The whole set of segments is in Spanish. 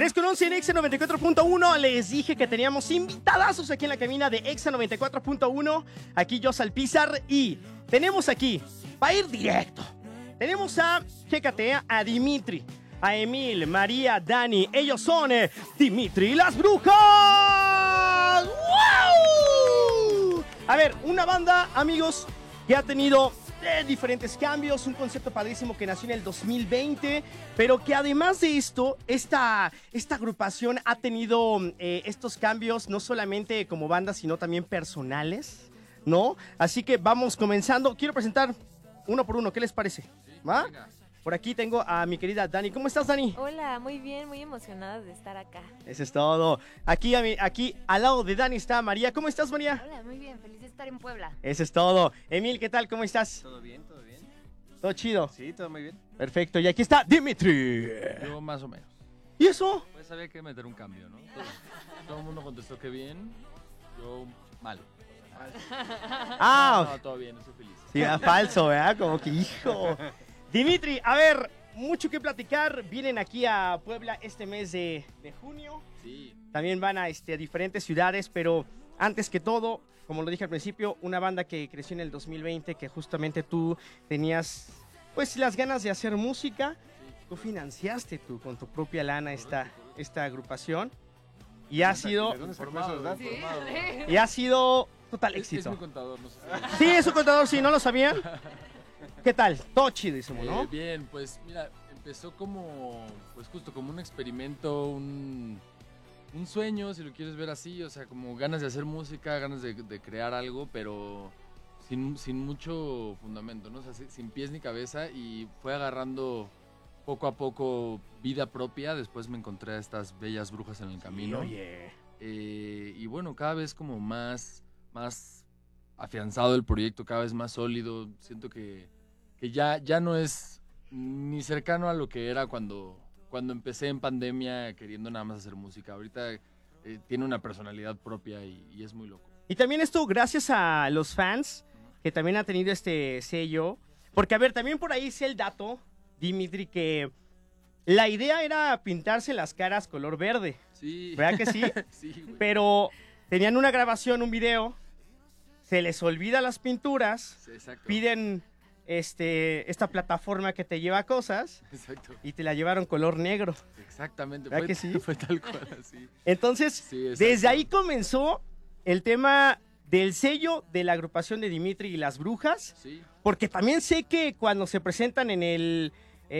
3:11 en Exa 94.1. Les dije que teníamos invitadazos aquí en la cabina de Exa 94.1. Aquí yo, Salpizar. Y tenemos aquí, para ir directo, tenemos a, chécate, a Dimitri, a Emil, María, Dani. Ellos son Dimitri y las Brujas. ¡Wow! A ver, una banda, amigos, que ha tenido diferentes cambios, un concepto padrísimo que nació en el 2020, pero que además de esto, esta agrupación ha tenido estos cambios no solamente como banda, sino también personales, ¿no? Así que vamos comenzando. Quiero presentar uno por uno, ¿qué les parece? ¿Va? Venga. Por aquí tengo a mi querida Dani. ¿Cómo estás, Dani? Hola, muy bien, muy emocionada de estar acá. Eso es todo. Aquí al lado de Dani está María. ¿Cómo estás, María? Hola, muy bien, feliz de estar en Puebla. Eso es todo. Emil, ¿qué tal? ¿Cómo estás? ¿Todo bien? ¿Todo bien? ¿Todo chido? Sí, todo muy bien. Perfecto. Y aquí está Dimitri. Yo más o menos. ¿Y eso? Pues había que meter un cambio, ¿no? Todo el mundo contestó que bien, yo mal. Ah, No, todo bien, estoy feliz. sí, falso, ¿verdad? Como que hijo. Dimitri, a ver, mucho que platicar. Vienen aquí a Puebla este mes de junio. Sí, También van a diferentes ciudades, pero antes que todo, como lo dije al principio, una banda que creció en el 2020, que justamente tú tenías, pues, las ganas de hacer música. Tú financiaste con tu propia lana esta agrupación. Y ha sido, ¿De dónde sacó esos datos? y ha sido total es éxito. mi contador, no sé. Sí, es su contador, sí, ¿no lo sabían? ¿Qué tal? Todo chidísimo, ¿no? Bien, pues mira, empezó como, pues justo como un experimento, un sueño, si lo quieres ver así, o sea, como ganas de hacer música, ganas de crear algo, pero sin mucho fundamento, ¿no? O sea, sin pies ni cabeza, y fue agarrando poco a poco vida propia. Después me encontré a estas bellas brujas en el camino. Oye. Y bueno, cada vez como más afianzado el proyecto, cada vez más sólido. Siento que ya no es ni cercano a lo que era cuando empecé en pandemia queriendo nada más hacer música. Ahorita tiene una personalidad propia y es muy loco. Y también esto gracias a los fans que también han tenido este sello. Porque, a ver, también por ahí sé el dato, Dimitri, que la idea era pintarse las caras color verde. Sí. ¿Verdad que sí? Sí, güey. Pero tenían una grabación, un video, se les olvida las pinturas, Sí, exacto. piden esta plataforma que te lleva cosas Exacto. y te la llevaron color negro. Exactamente. ¿Verdad que sí? Fue tal cual así. Entonces, Sí, exacto. desde ahí comenzó el tema del sello de la agrupación de Dimitri y las Brujas, Sí. porque también sé que cuando se presentan en el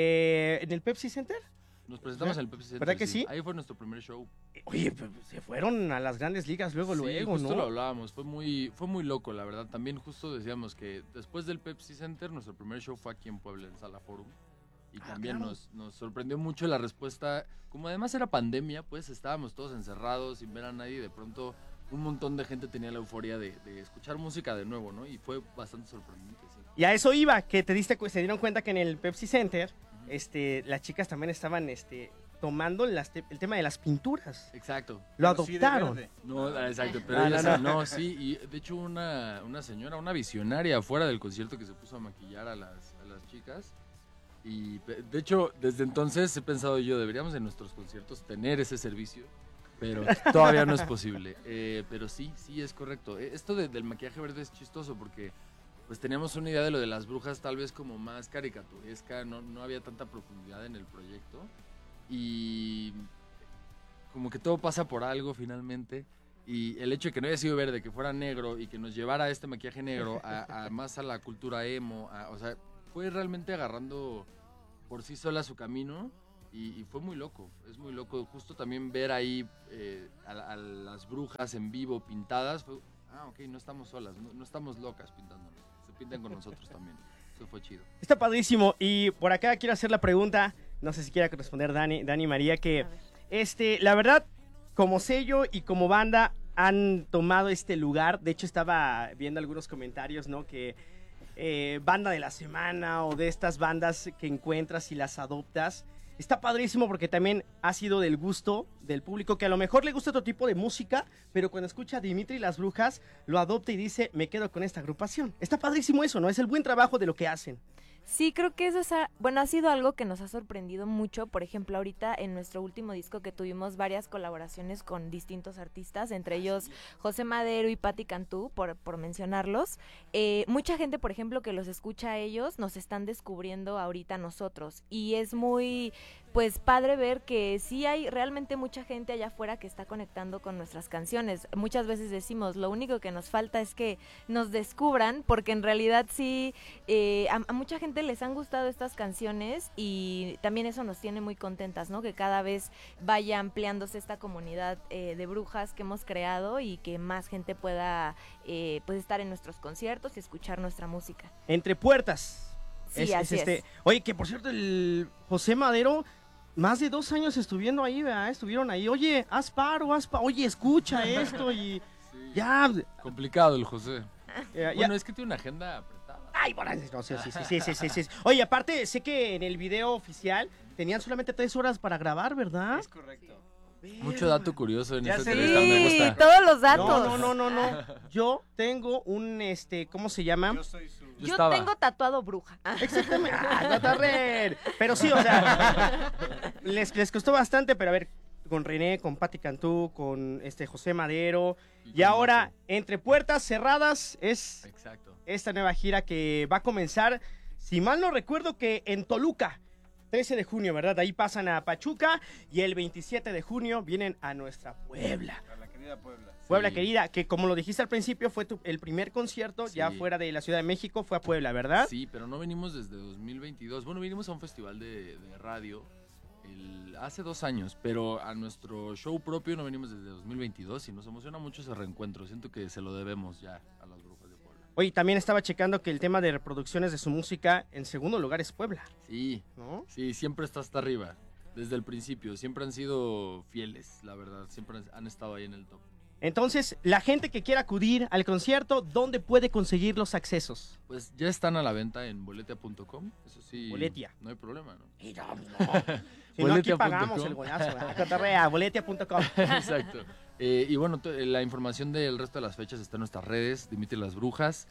Pepsi Center, Nos presentamos en el Pepsi Center. ¿Verdad que sí? Ahí fue nuestro primer show. oye, pues, se fueron a las grandes ligas luego, Sí, luego, justo ¿no? lo hablábamos, fue muy loco, la verdad. También justo decíamos que después del Pepsi Center, nuestro primer show fue aquí en Puebla, en Sala Forum. Y también claro. nos sorprendió mucho la respuesta. Como además era pandemia, pues estábamos todos encerrados sin ver a nadie, y de pronto un montón de gente tenía la euforia de escuchar música de nuevo, ¿no? Y fue bastante sorprendente, sí. Y a eso iba, que se dieron cuenta que en el Pepsi Center, las chicas también estaban tomando el tema de las pinturas. Exacto. Lo Pero sí de adoptaron. verde. No, exacto, pero No, ella no, sí, no, sí, y de hecho una señora, una visionaria afuera del concierto que se puso a maquillar a las chicas. Y de hecho, desde entonces he pensado yo, deberíamos en nuestros conciertos tener ese servicio, pero todavía no es posible. Pero sí, es correcto. Esto del maquillaje verde es chistoso porque pues teníamos una idea de lo de las brujas tal vez como más caricaturesca, no había tanta profundidad en el proyecto. Y como que todo pasa por algo finalmente. Y el hecho de que no haya sido verde, que fuera negro y que nos llevara este maquillaje negro más a la cultura emo, o sea, fue realmente agarrando por sí sola su camino y fue muy loco, es muy loco. Justo también ver ahí a las brujas en vivo pintadas, fue, ok, no estamos solas, no estamos locas pintándonos, se pintan con nosotros también, eso fue chido. Está padrísimo. Y por acá quiero hacer la pregunta, no sé si quiera responder Dani María, que A ver. la verdad, como sello y como banda han tomado este lugar. De hecho, estaba viendo algunos comentarios, ¿no? Que banda de la semana o de estas bandas que encuentras y las adoptas. Está padrísimo porque también ha sido del gusto del público, que a lo mejor le gusta otro tipo de música, pero cuando escucha a Dimitri y las Brujas, lo adopta y dice, me quedo con esta agrupación. Está padrísimo eso, ¿no? Es el buen trabajo de lo que hacen. Sí, creo que eso ha sido algo que nos ha sorprendido mucho. Por ejemplo, ahorita en nuestro último disco que tuvimos varias colaboraciones con distintos artistas, entre ellos José Madero y Patti Cantú, por mencionarlos. Mucha gente, por ejemplo, que los escucha a ellos, nos están descubriendo ahorita nosotros. Y es muy, pues, padre ver que sí hay realmente mucha gente allá afuera que está conectando con nuestras canciones. Muchas veces decimos, lo único que nos falta es que nos descubran, porque en realidad sí, a mucha gente les han gustado estas canciones y también eso nos tiene muy contentas, ¿no? Que cada vez vaya ampliándose esta comunidad de brujas que hemos creado y que más gente pueda pues estar en nuestros conciertos y escuchar nuestra música. Entre puertas. Sí, así es. Oye, que por cierto, el José Madero, más de 2 años estuvieron ahí, ¿verdad? Estuvieron ahí. Oye, haz paro, oye, escucha esto y Sí. ya. Complicado el José. Ya. Bueno, es que tiene una agenda apretada. Ay, bueno, no sé, sí. Oye, aparte, sé que en el video oficial tenían solamente 3 horas para grabar, ¿verdad? Es correcto. Mucho dato curioso en Ya esta sé. entrevista, me Sí, gusta. todos los datos. No. Yo tengo un, ¿cómo se llama? Yo soy su... Yo Yo estaba. tengo tatuado bruja. Exactamente. No te ríes. Pero sí, o sea, les costó bastante, pero a ver, con René, con Patti Cantú, con José Madero, y con ahora, Marco. entre puertas cerradas, es Exacto. esta nueva gira que va a comenzar, si mal no recuerdo, que en Toluca. 13 de junio, ¿verdad? Ahí pasan a Pachuca y el 27 de junio vienen a nuestra Puebla. A la querida Puebla. Puebla Sí. querida, que como lo dijiste al principio, fue el primer concierto ya Sí. fuera de la Ciudad de México, fue a Puebla, ¿verdad? Sí, pero no venimos desde 2022. Bueno, vinimos a un festival de radio hace 2 años, pero a nuestro show propio no venimos desde 2022 y nos emociona mucho ese reencuentro. Siento que se lo debemos ya a las brujas de Puebla. Oye, también estaba checando que el tema de reproducciones de su música, en segundo lugar es Puebla, Sí, ¿no? sí, siempre está hasta arriba. Desde el principio, siempre han sido fieles, la verdad. Siempre han estado ahí en el top. Entonces, la gente que quiera acudir al concierto, ¿dónde puede conseguir los accesos? Pues ya están a la venta en boletia.com. Eso sí, Boletia. no hay problema, ¿no? Si no, aquí Boletia.com. pagamos el golazo, ¿verdad? Cotorrea, boletia.com. Exacto. Y bueno, la información del resto de las fechas está en nuestras redes, Dimitri Las Brujas.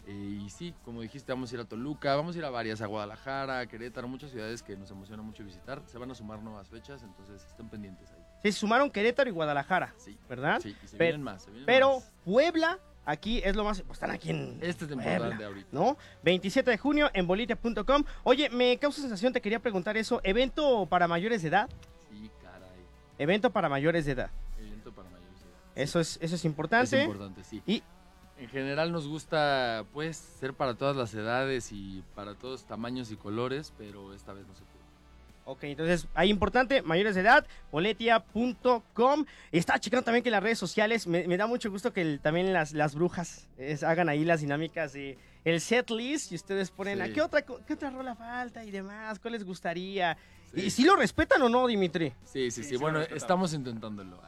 Y sí, como dijiste, vamos a ir a Toluca, vamos a ir a varias, a Guadalajara, a Querétaro, muchas ciudades que nos emociona mucho visitar. Se van a sumar nuevas fechas, entonces estén pendientes ahí. Se sumaron Querétaro y Guadalajara, Sí, ¿verdad? sí, y se Pe- vienen más. Se vienen Pero más. Puebla, aquí es lo más... Pues están aquí en Este es Puebla, importante ahorita. ¿no? 27 de junio en boletia.com. Oye, me causa sensación, te quería preguntar eso. ¿Evento para mayores de edad? Sí, caray. Evento para mayores de edad. Evento para mayores de edad. Eso es importante. Es importante, sí. Y En general nos gusta, pues, ser para todas las edades y para todos tamaños y colores, pero esta vez no se pudo. ok, entonces, ahí importante, mayores de edad, boletia.com. Estaba checando también que en las redes sociales, me da mucho gusto que también las brujas hagan ahí las dinámicas de el set list y ustedes ponen, Sí. ¿a qué otra rola falta y demás? ¿Cuál les gustaría? Sí. ¿Y si lo respetan o no, Dimitri? Sí, Sí, sí. sí, Bueno, lo respetamos. estamos intentándolo.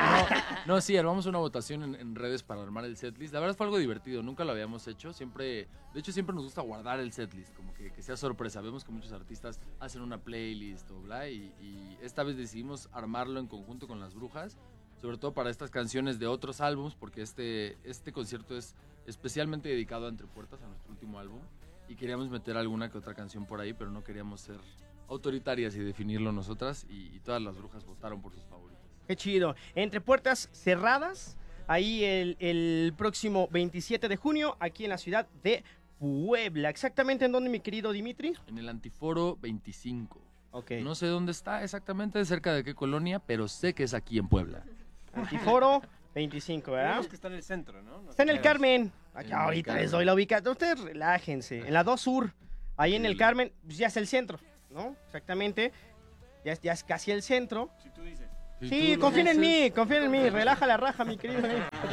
No, sí, armamos una votación en redes para armar el setlist. La verdad fue algo divertido, nunca lo habíamos hecho. De hecho, siempre nos gusta guardar el setlist, como que sea sorpresa. Vemos que muchos artistas hacen una playlist o bla, y esta vez decidimos armarlo en conjunto con las brujas, sobre todo para estas canciones de otros álbums, porque este concierto es especialmente dedicado a Entre Puertas, a nuestro último álbum, y queríamos meter alguna que otra canción por ahí, pero no queríamos ser autoritarias y definirlo nosotras, y todas las brujas votaron por sus favoritas. Qué chido. Entre puertas cerradas, ahí el próximo 27 de junio, aquí en la ciudad de Puebla. ¿Exactamente en dónde, mi querido Dimitri? En el Antiforo 25. Ok. No sé dónde está exactamente, cerca de qué colonia, pero sé que es aquí en Puebla. Antiforo 25, ¿verdad? Creemos que está en el centro, ¿no? No Está en el creemos. Carmen. Aquí En el ahorita Carmen. les doy la ubicación. Ustedes relájense. En la 2 Sur. Ahí en el Sí. Carmen, pues ya es el centro, ¿no? Exactamente. Ya es casi el centro. Si tú dices. Si Sí, tú lo confíen en dices. mí, confíen en mí. Relaja la raja, mi querido.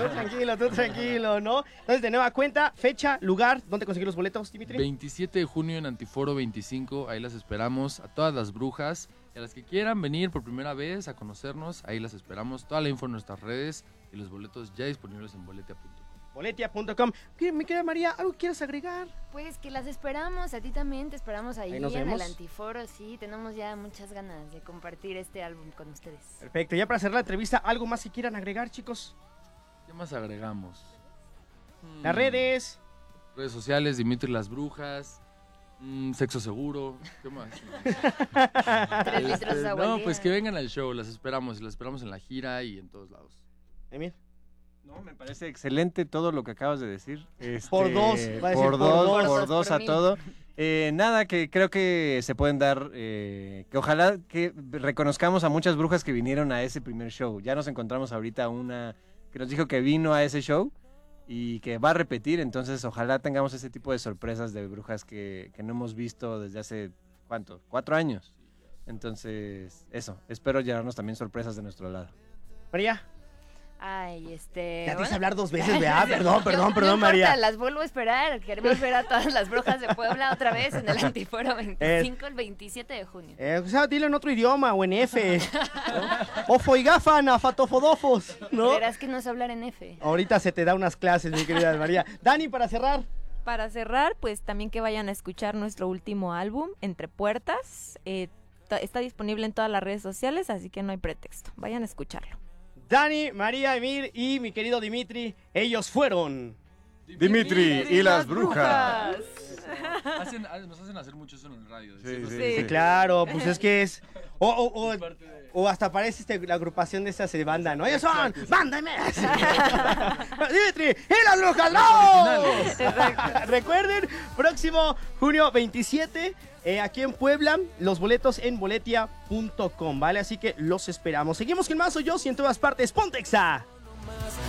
Tú tranquilo, ¿no? Entonces, de nueva cuenta, fecha, lugar, ¿dónde conseguir los boletos, Dimitri? 27 de junio en Antiforo 25, ahí las esperamos. A todas las brujas y a las que quieran venir por primera vez a conocernos, ahí las esperamos. Toda la info en nuestras redes y los boletos ya disponibles en boletia.com. Boletia.com. Mi querida María, ¿algo quieres agregar? Pues que las esperamos, a ti también te esperamos ahí, Ahí nos en vemos. el Antiforo, sí, tenemos ya muchas ganas de compartir este álbum con ustedes. Perfecto, ya para cerrar la entrevista, ¿algo más que quieran agregar, chicos? ¿Qué más agregamos? Las redes. Redes sociales, Dimitri Las Brujas. Sexo seguro, ¿qué más? 3 litros de agua al No, día. pues que vengan al show, las esperamos en la gira y en todos lados. Emir. No, me parece excelente todo lo que acabas de decir. Por dos, va a decir por dos, por por dos por a mil. todo. Nada, que creo que se pueden dar, que ojalá que reconozcamos a muchas brujas que vinieron a ese primer show. Ya nos encontramos ahorita una que nos dijo que vino a ese show y que va a repetir, entonces ojalá tengamos ese tipo de sorpresas de brujas que no hemos visto desde hace, ¿cuánto? 4 años. Entonces, eso, espero llevarnos también sorpresas de nuestro lado. María. Ay, Ya te hice bueno. hablar 2 veces, ¿verdad? Perdón, No importa, María. las vuelvo a esperar. Queremos ver a todas las brujas de Puebla otra vez en el Antiforo 25 el 27 de junio. O sea, dilo en otro idioma o en F. ¿No? Ofo y gafa, nafatofodofos, ¿no? Verás que no sé hablar en F. Ahorita se te da unas clases, mi querida María. Dani, para cerrar. Para cerrar, pues también que vayan a escuchar nuestro último álbum, Entre Puertas. Está disponible en todas las redes sociales, así que no hay pretexto. Vayan a escucharlo. Dani, María, Emir y mi querido Dimitri, ellos fueron. Dimitri y las brujas. Nos hacen hacer mucho eso en el radio. Sí, decirnos sí, que- Sí, claro, pues es que es. es parte de- O hasta parece la agrupación de estas de banda, ¿no? Ellos son Banda MS. Dimitri y las brujas, ¡no! Recuerden, próximo junio 27, aquí en Puebla, los boletos en boletia.com, ¿vale? Así que los esperamos. Seguimos con más, soy yo, y en todas partes, Pontexa.